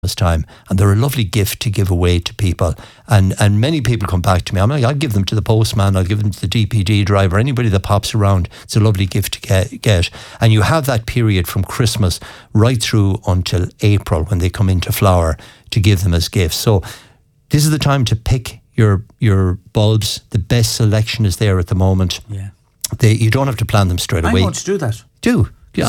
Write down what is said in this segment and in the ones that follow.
time, and they're a lovely gift to give away to people. And many people come back to me. I'm like, I'll give them to the postman, I'll give them to the DPD driver, anybody that pops around. It's a lovely gift to get. And you have that period from Christmas right through until April when they come into flower to give them as gifts. So this is the time to pick your bulbs. The best selection is there at the moment. Yeah. You don't have to plant them straight away. I want to do that. Do. Yeah.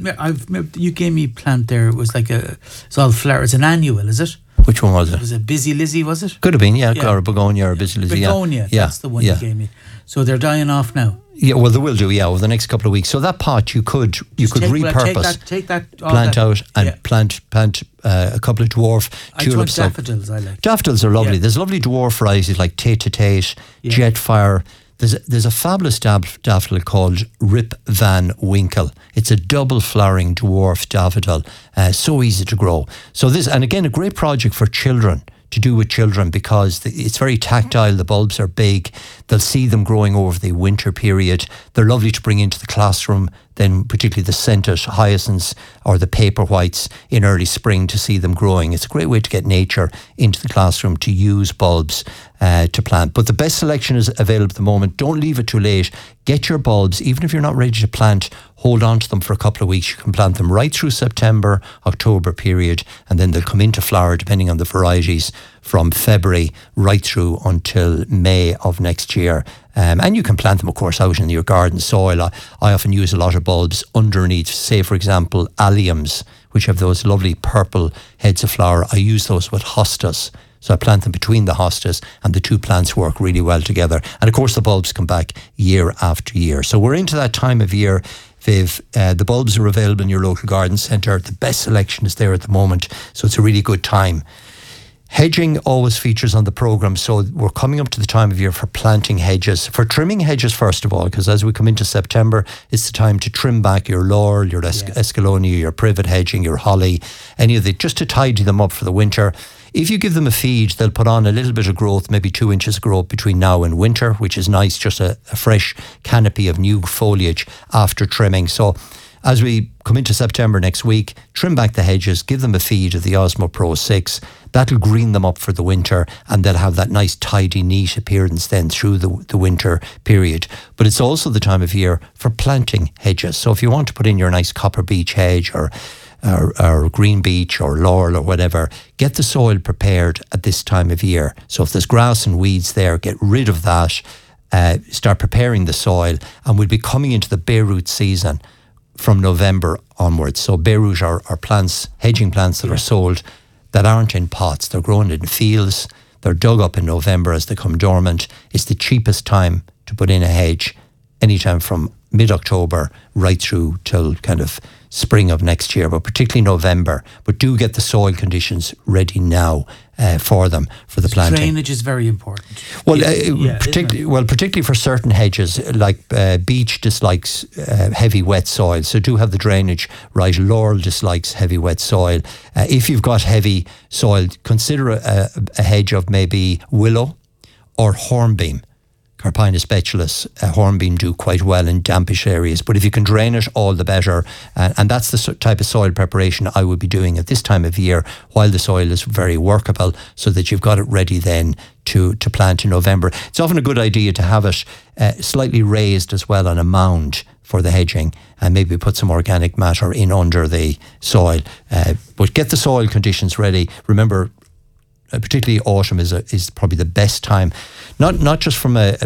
So you gave me a plant there. It was like it's all flower. It's an annual, is it? Which one was it? Was it Busy Lizzie, was it? Could have been, yeah. Or Begonia or Busy Lizzie. Begonia, that's the one you gave me. So they're dying off now. Yeah, well, they will do, over the next couple of weeks. So that pot you could repurpose, take that plant out and plant a couple of dwarf tulips. Daffodils I like. Daffodils are lovely. There's lovely dwarf varieties like Tate to Tate, Jetfire. There's a fabulous daffodil called Rip Van Winkle. It's a double flowering dwarf daffodil, so easy to grow. So this, and again, a great project for children, to do with children, because it's very tactile. The bulbs are big. They'll see them growing over the winter period. They're lovely to bring into the classroom, then particularly the scented hyacinths or the paper whites in early spring, to see them growing. It's a great way to get nature into the classroom, to use bulbs to plant. But the best selection is available at the moment. Don't leave it too late. Get your bulbs, even if you're not ready to plant, hold on to them for a couple of weeks. You can plant them right through September, October period, and then they'll come into flower, depending on the varieties, from February right through until May of next year. And you can plant them, of course, out in your garden soil. I often use a lot of bulbs underneath, say, for example, alliums, which have those lovely purple heads of flower. I use those with hostas. So I plant them between the hostas, and the two plants work really well together. And of course, the bulbs come back year after year. So we're into that time of year, Viv. The bulbs are available in your local garden centre. The best selection is there at the moment. So it's a really good time. Hedging always features on the programme, so we're coming up to the time of year for planting hedges, for trimming hedges first of all, because as we come into September, it's the time to trim back your laurel, your escallonia, your privet hedging, your holly, any of it, just to tidy them up for the winter. If you give them a feed, they'll put on a little bit of growth, maybe 2 inches of growth between now and winter, which is nice, just a fresh canopy of new foliage after trimming. So as we come into September next week, trim back the hedges, give them a feed of the Osmo Pro 6. That'll green them up for the winter, and they'll have that nice, tidy, neat appearance then through the winter period. But it's also the time of year for planting hedges. So if you want to put in your nice copper beech hedge or green beech or laurel or whatever, get the soil prepared at this time of year. So if there's grass and weeds there, get rid of that, start preparing the soil, and we'll be coming into the bare root season from November onwards. So bare root are plants, hedging plants that are sold that aren't in pots. They're grown in fields. They're dug up in November as they come dormant. It's the cheapest time to put in a hedge, anytime from mid-October right through till kind of spring of next year, but particularly November. But do get the soil conditions ready now for them, for the planting. Drainage is very important. Well, particularly for certain hedges, like beech dislikes heavy wet soil, so do have the drainage right. Laurel dislikes heavy wet soil. If you've got heavy soil, consider a hedge of maybe willow or hornbeam. Carpinus speculus, hornbeam do quite well in dampish areas, but if you can drain it, all the better. And that's the type of soil preparation I would be doing at this time of year, while the soil is very workable, so that you've got it ready then to plant in November. It's often a good idea to have it slightly raised as well on a mound for the hedging, and maybe put some organic matter in under the soil. But get the soil conditions ready. Remember, particularly autumn is probably the best time, not just from a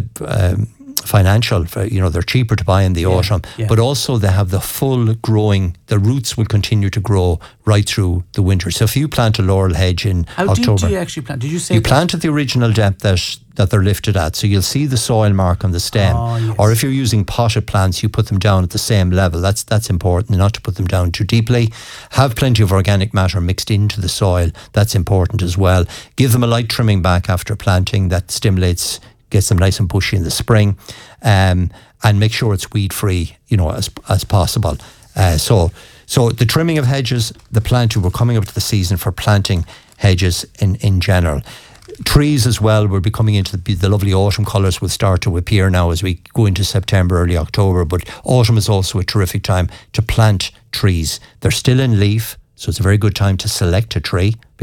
financial, they're cheaper to buy in the autumn, but also they have the full growing, the roots will continue to grow right through the winter. So if you plant a laurel hedge in October. How deep do you actually plant? Did you say you plant at the original depth that they're lifted at, so you'll see the soil mark on the stem. Or if you're using potted plants, you put them down at the same level. That's important, not to put them down too deeply. Have plenty of organic matter mixed into the soil. That's important as well. Give them a light trimming back after planting. That gets them nice and bushy in the spring, and make sure it's weed free, as possible. So the trimming of hedges, the planting, we're coming up to the season for planting hedges in general. Trees as well, we'll be coming into the lovely autumn colours will start to appear now as we go into September, early October. But autumn is also a terrific time to plant trees. They're still in leaf, So it's a very good time to select a tree